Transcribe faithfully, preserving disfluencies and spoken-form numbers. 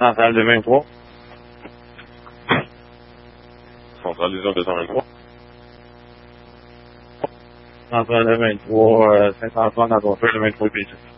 Centrale de vingt-trois. Centrale des deux cent vingt-trois. Centrale de vingt-trois, euh, cinq cent trente à ton feu, le vingt-trois P C.